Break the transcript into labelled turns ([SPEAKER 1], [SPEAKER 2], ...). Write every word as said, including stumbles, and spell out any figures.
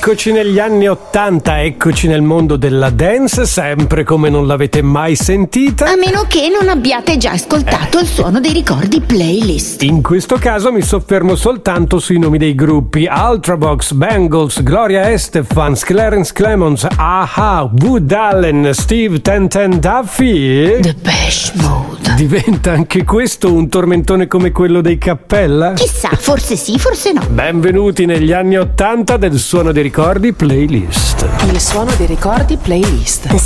[SPEAKER 1] Eccoci negli anni ottanta, eccoci nel mondo della dance, sempre come non l'avete mai sentita.
[SPEAKER 2] A meno che non abbiate già ascoltato
[SPEAKER 1] eh.
[SPEAKER 2] il suono dei ricordi playlist.
[SPEAKER 1] In questo caso mi soffermo soltanto sui nomi dei gruppi: Ultravox, Bangles, Gloria Estefan, Clarence Clemons, A-ha, Wood Allen, Steve ten ten Duffy.
[SPEAKER 2] Depeche Mode.
[SPEAKER 1] Diventa anche questo un tormentone come quello dei Cappella?
[SPEAKER 2] Chissà, forse sì, forse no.
[SPEAKER 1] Benvenuti negli anni ottanta del Suono dei Ricordi Playlist.
[SPEAKER 3] Il Suono dei Ricordi Playlist.
[SPEAKER 2] The